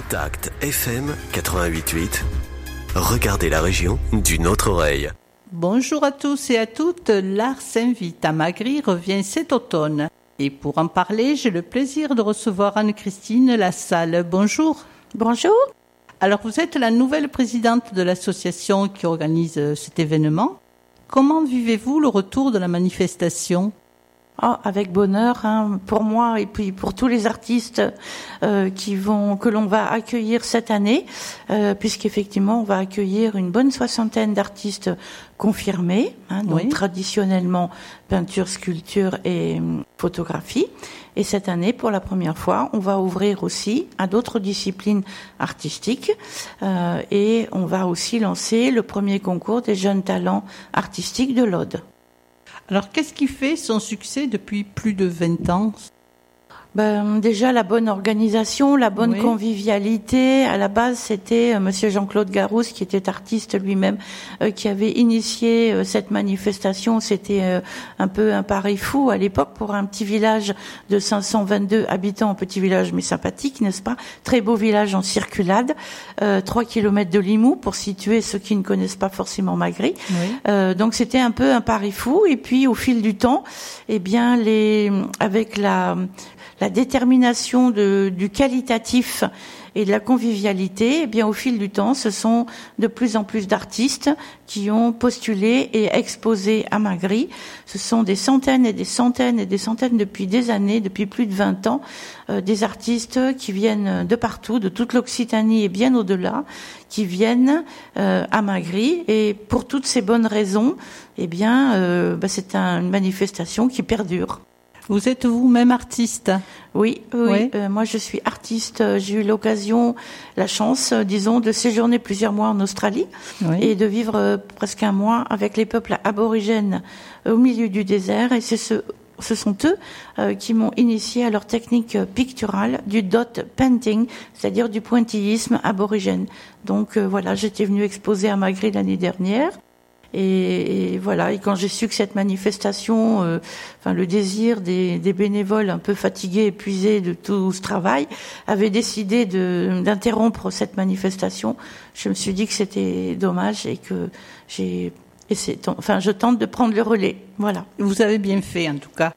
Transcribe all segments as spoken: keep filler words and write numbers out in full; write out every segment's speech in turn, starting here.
Contact F M quatre-vingt-huit virgule huit. Regardez la région d'une autre oreille. Bonjour à tous et à toutes, l'Art s'invite à Magry revient cet automne. Et pour en parler, j'ai le plaisir de recevoir Anne-Christine Lassalle. Bonjour. Bonjour. Alors vous êtes la nouvelle présidente de l'association qui organise cet événement. Comment vivez-vous le retour de la manifestation ? Oh, avec bonheur, hein, pour moi et puis pour tous les artistes euh, qui vont que l'on va accueillir cette année, euh, puisqu'effectivement on va accueillir une bonne soixantaine d'artistes confirmés, hein, donc oui. traditionnellement peinture, sculpture et hum, photographie. Et cette année, pour la première fois, on va ouvrir aussi à d'autres disciplines artistiques euh, et on va aussi lancer le premier concours des jeunes talents artistiques de l'Aude. Alors, qu'est-ce qui fait son succès depuis plus de vingt ans ? Ben, déjà la bonne organisation, la bonne oui. convivialité. À la base, c'était euh, Monsieur Jean-Claude Garousse, qui était artiste lui-même, euh, qui avait initié euh, cette manifestation. C'était euh, un peu un pari fou à l'époque pour un petit village de cinq cent vingt-deux habitants, un petit village mais sympathique, n'est-ce pas ? Très beau village en circulade, euh, trois kilomètres de Limoux, pour situer ceux qui ne connaissent pas forcément Magry. Oui. Euh, donc c'était un peu un pari fou. Et puis au fil du temps, eh bien les avec la la détermination de, du qualitatif et de la convivialité, eh bien au fil du temps, ce sont de plus en plus d'artistes qui ont postulé et exposé à Magry. Ce sont des centaines et des centaines et des centaines depuis des années, depuis plus de vingt ans, euh, des artistes qui viennent de partout, de toute l'Occitanie et bien au-delà, qui viennent euh, à Magry. Et pour toutes ces bonnes raisons, eh bien, euh, bah, c'est un, une manifestation qui perdure. Vous êtes vous-même artiste ? Oui, oui. oui. Euh, moi, je suis artiste. J'ai eu l'occasion, la chance, euh, disons, de séjourner plusieurs mois en Australie oui. et de vivre euh, presque un mois avec les peuples aborigènes euh, au milieu du désert. Et c'est ce, ce sont eux euh, qui m'ont initié à leur technique picturale du dot painting, c'est-à-dire du pointillisme aborigène. Donc euh, voilà, j'étais venue exposer à Magry l'année dernière. Et, et voilà. Et quand j'ai su que cette manifestation, euh, enfin le désir des, des bénévoles un peu fatigués, épuisés de tout ce travail, avait décidé de d'interrompre cette manifestation, je me suis dit que c'était dommage et que j'ai, et c'est, enfin je tente de prendre le relais. Voilà. Vous avez bien fait en tout cas.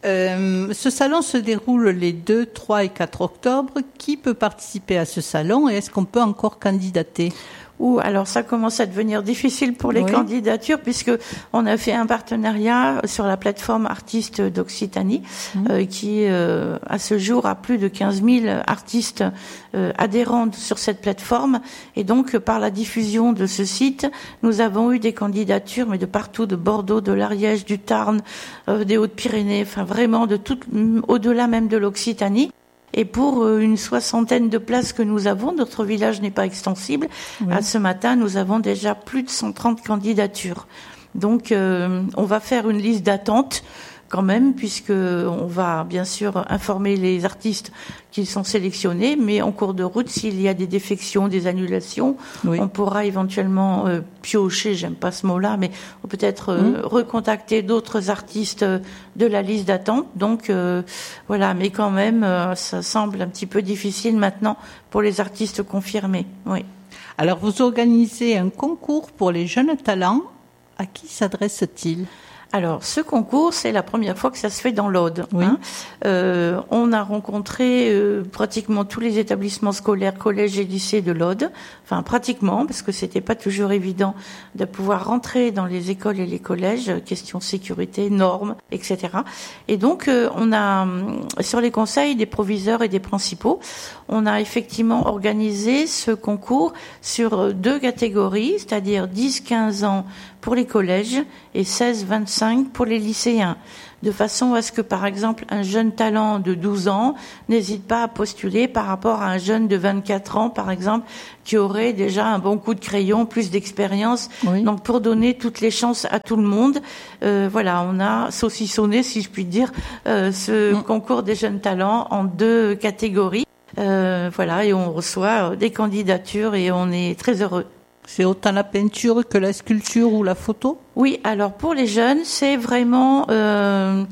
Euh, ce salon se déroule les deux, trois et quatre octobre. Qui peut participer à ce salon et est-ce qu'on peut encore candidater ? Ou alors ça commence à devenir difficile pour les oui. candidatures puisque on a fait un partenariat sur la plateforme Artistes d'Occitanie mmh. euh, qui euh, à ce jour a plus de quinze mille artistes euh, adhérents sur cette plateforme et donc par la diffusion de ce site nous avons eu des candidatures mais de partout, de Bordeaux, de l'Ariège, du Tarn, euh, des Hautes-Pyrénées, enfin vraiment de tout au-delà même de l'Occitanie. Et pour une soixantaine de places que nous avons, notre village n'est pas extensible. Oui. À ce matin, nous avons déjà plus de cent trente candidatures. Donc, euh, on va faire une liste d'attente quand même, puisque on va bien sûr informer les artistes qu'ils sont sélectionnés, mais en cours de route, s'il y a des défections, des annulations, oui. on pourra éventuellement euh, piocher, j'aime pas ce mot-là, mais peut-être euh, mmh. recontacter d'autres artistes de la liste d'attente. Donc euh, voilà, mais quand même, euh, ça semble un petit peu difficile maintenant pour les artistes confirmés. Oui. Alors, vous organisez un concours pour les jeunes talents. À qui s'adresse-t-il ? Alors, ce concours, c'est la première fois que ça se fait dans l'Aude. Oui. Hein. Euh, on a rencontré euh, pratiquement tous les établissements scolaires, collèges et lycées de l'Aude. Enfin, pratiquement, parce que c'était pas toujours évident de pouvoir rentrer dans les écoles et les collèges, question sécurité, normes, et cetera. Et donc, euh, on a, sur les conseils des proviseurs et des principaux, on a effectivement organisé ce concours sur deux catégories, c'est-à-dire dix quinze ans pour les collèges et seize vingt-cinq pour les lycéens, de façon à ce que, par exemple, un jeune talent de douze ans n'hésite pas à postuler par rapport à un jeune de vingt-quatre ans, par exemple, qui aurait déjà un bon coup de crayon, plus d'expérience. Oui. Donc, pour donner toutes les chances à tout le monde, euh, voilà, on a saucissonné, si je puis dire, euh, ce mmh. concours des jeunes talents en deux catégories. Euh, voilà, et on reçoit des candidatures et on est très heureux. C'est autant la peinture que la sculpture ou la photo ? Oui, alors pour les jeunes, c'est vraiment euh,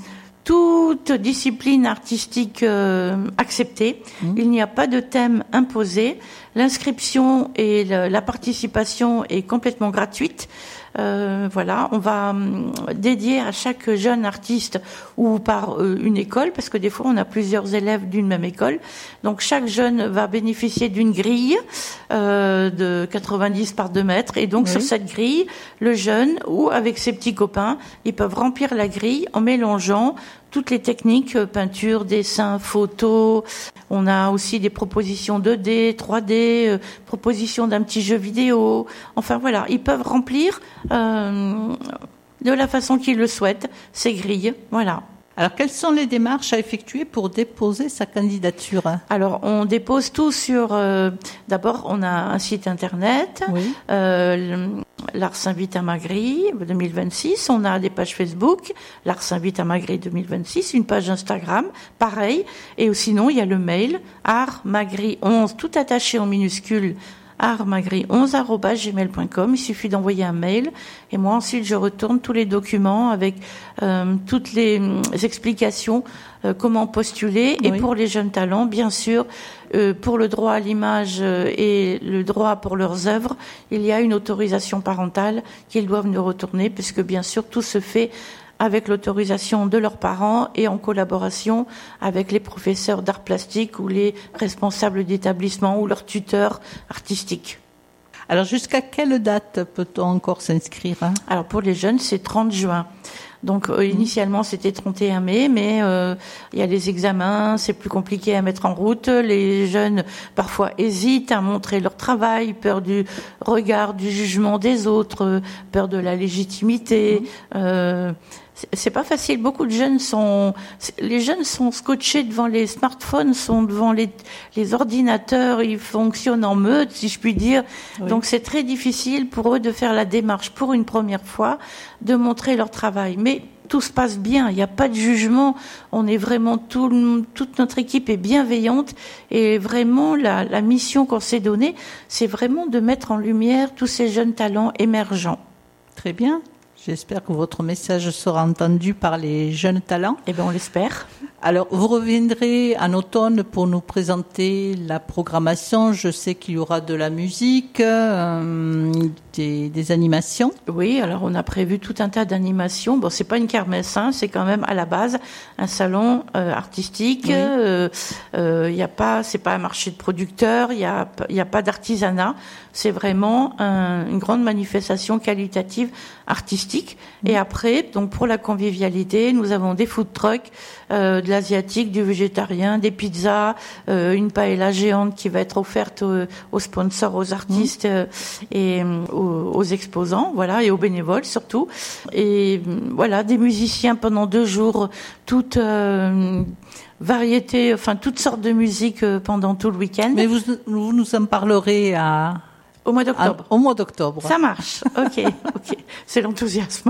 toute discipline artistique euh, acceptée. Mmh. Il n'y a pas de thème imposé. L'inscription et le, la participation est complètement gratuite. Euh, voilà, on va hum, dédier à chaque jeune artiste ou par euh, une école, parce que des fois on a plusieurs élèves d'une même école. Donc chaque jeune va bénéficier d'une grille euh, de quatre-vingt-dix par deux mètres, et donc oui. sur cette grille, le jeune ou avec ses petits copains, ils peuvent remplir la grille en mélangeant toutes les techniques, peinture, dessin, photo. On a aussi des propositions deux D, trois D, euh, propositions d'un petit jeu vidéo. Enfin voilà, ils peuvent remplir euh, de la façon qu'ils le souhaitent ces grilles. Voilà. Alors, quelles sont les démarches à effectuer pour déposer sa candidature? Alors, on dépose tout sur... Euh, d'abord, on a un site internet, oui. euh, l'Ars invite à Magri deux mille vingt-six. On a des pages Facebook, l'Ars invite à Magri deux mille vingt-six, une page Instagram, pareil. Et sinon, il y a le mail, artsmagri onze, tout attaché en minuscules, artsmagri onze arobase gmail point com. Il suffit d'envoyer un mail et moi ensuite je retourne tous les documents avec euh, toutes les euh, explications euh, comment postuler. Oui. Et pour les jeunes talents, bien sûr, euh, pour le droit à l'image euh, et le droit pour leurs œuvres, il y a une autorisation parentale qu'ils doivent nous retourner, puisque bien sûr tout se fait avec l'autorisation de leurs parents et en collaboration avec les professeurs d'art plastique ou les responsables d'établissement ou leurs tuteurs artistiques. Alors, jusqu'à quelle date peut-on encore s'inscrire, hein? Alors, pour les jeunes, c'est trente juin. Donc, euh, initialement, c'était trente et un mai, mais euh, il y a les examens, c'est plus compliqué à mettre en route. Les jeunes, parfois, hésitent à montrer leur travail, peur du regard, du jugement des autres, peur de la légitimité. Mmh. Euh, c'est pas facile. Beaucoup de jeunes sont, les jeunes sont scotchés devant les smartphones, sont devant les, les ordinateurs, ils fonctionnent en meute, si je puis dire. Oui. Donc c'est très difficile pour eux de faire la démarche pour une première fois, de montrer leur travail. Mais tout se passe bien, il n'y a pas de jugement. On est vraiment tout, toute notre équipe est bienveillante et vraiment la, la mission qu'on s'est donnée, c'est vraiment de mettre en lumière tous ces jeunes talents émergents. Très bien. J'espère que votre message sera entendu par les jeunes talents. Eh bien, on l'espère. Alors, vous reviendrez en automne pour nous présenter la programmation. Je sais qu'il y aura de la musique, euh, des, des animations. Oui, alors on a prévu tout un tas d'animations. Bon, c'est pas une kermesse, hein, c'est quand même à la base un salon euh, artistique. Il oui. euh, euh, y a pas, c'est pas un marché de producteurs. Il y a, il y a pas d'artisanat. C'est vraiment un, une grande manifestation qualitative artistique. Mmh. Et après, donc pour la convivialité, nous avons des food trucks, euh, de l'asiatique, du végétarien, des pizzas, euh, une paella géante qui va être offerte aux, aux sponsors, aux artistes mmh. euh, et aux, aux exposants, voilà, et aux bénévoles surtout. Et voilà, des musiciens pendant deux jours, toute euh, variété, enfin toutes sortes de musique pendant tout le week-end. Mais vous, vous nous en parlerez à... Au mois d'octobre. Ah, au mois d'octobre. Ça marche. Ok, ok. C'est l'enthousiasme.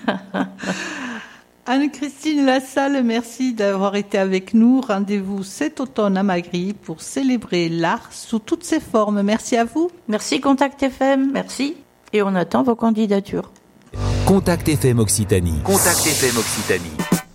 Anne-Christine Lassalle, merci d'avoir été avec nous. Rendez-vous cet automne à Magri pour célébrer l'art sous toutes ses formes. Merci à vous. Merci Contact F M. Merci. Et on attend vos candidatures. Contact F M Occitanie. Contact F M Occitanie.